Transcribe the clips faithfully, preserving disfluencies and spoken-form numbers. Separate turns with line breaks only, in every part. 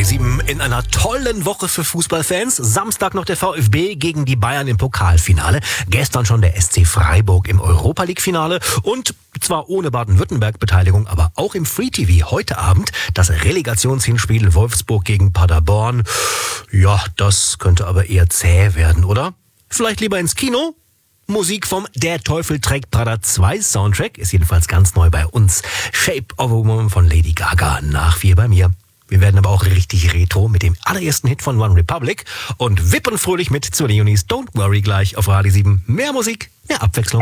Radio sieben in einer tollen Woche für Fußballfans. Samstag noch der VfB gegen die Bayern im Pokalfinale. Gestern schon der S C Freiburg im Europa-League-Finale. Und zwar ohne Baden-Württemberg-Beteiligung, aber auch im Free-T V heute Abend das Relegationshinspiel Wolfsburg gegen Paderborn. Ja, das könnte aber eher zäh werden, oder? Vielleicht lieber ins Kino? Musik vom Der Teufel trägt Prada zwei Soundtrack ist jedenfalls ganz neu bei uns. Shape of a Woman von Lady Gaga nach vier bei mir. Wir werden aber auch richtig retro mit dem allerersten Hit von One Republic und wippen fröhlich mit zu Leonis Don't Worry gleich auf Radio sieben. Mehr Musik, mehr Abwechslung.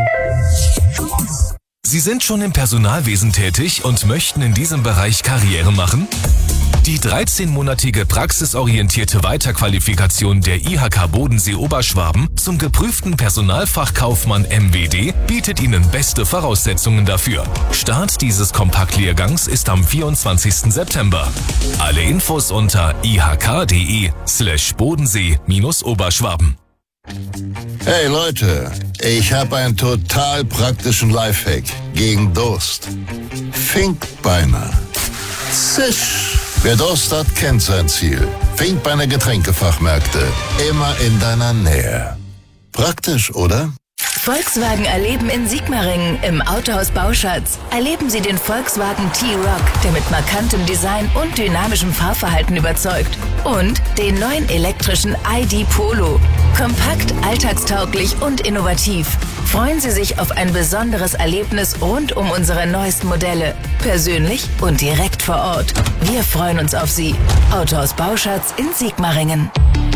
Sie sind schon im Personalwesen tätig und möchten in diesem Bereich Karriere machen? Die dreizehnmonatige praxisorientierte Weiterqualifikation der I H K Bodensee Oberschwaben zum geprüften Personalfachkaufmann M W D bietet Ihnen beste Voraussetzungen dafür. Start dieses Kompaktlehrgangs ist am vierundzwanzigsten September. Alle Infos unter ihk.de slash Bodensee minus Oberschwaben.
Hey Leute, ich habe einen total praktischen Lifehack gegen Durst. Finkbeiner. Zisch. Wer Durst hat, kennt sein Ziel. Finkbeiner Getränkefachmärkte. Immer in deiner Nähe. Praktisch, oder?
Volkswagen erleben in Sigmaringen im Autohaus Bauschatz. Erleben Sie den Volkswagen T-Roc, der mit markantem Design und dynamischem Fahrverhalten überzeugt. Und den neuen elektrischen I D Polo. Kompakt, alltagstauglich und innovativ. Freuen Sie sich auf ein besonderes Erlebnis rund um unsere neuesten Modelle. Persönlich und direkt vor Ort. Wir freuen uns auf Sie. Autohaus Bauschatz in Sigmaringen.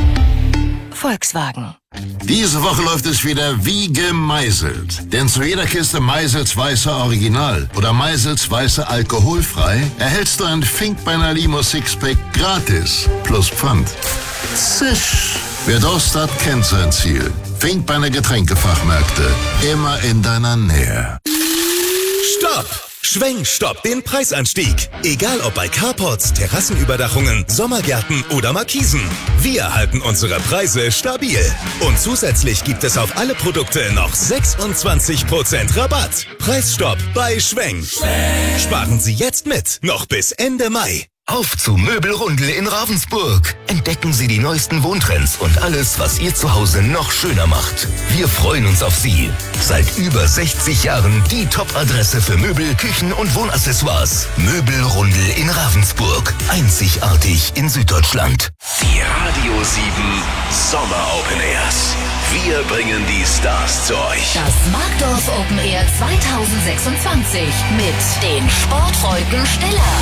Volkswagen.
Diese Woche läuft es wieder wie gemeißelt. Denn zu jeder Kiste Meisels Weißer Original oder Meisels Weißer Alkoholfrei erhältst du ein Finkbeiner Limo Sixpack gratis plus Pfand. Zisch. Wer Durst hat, kennt sein Ziel. Finkbeiner Getränkefachmärkte. Immer in deiner Nähe.
Stopp! Schwenk, stopp den Preisanstieg. Egal ob bei Carports, Terrassenüberdachungen, Sommergärten oder Markisen. Wir halten unsere Preise stabil. Und zusätzlich gibt es auf alle Produkte noch sechsundzwanzig Prozent Rabatt. Preisstopp bei Schwenk. Schwenk. Sparen Sie jetzt mit, noch bis Ende Mai.
Auf zu Möbelrundel in Ravensburg. Entdecken Sie die neuesten Wohntrends und alles, was Ihr Zuhause noch schöner macht. Wir freuen uns auf Sie. Seit über sechzig Jahren die Top-Adresse für Möbel, Küchen und Wohnaccessoires. Möbelrundel in Ravensburg. Einzigartig in Süddeutschland.
Die Radio sieben Sommer Open Airs. Wir bringen die Stars zu euch.
Das Markdorf Open Air zweitausendsechsundzwanzig mit den Sportfreunden Stiller.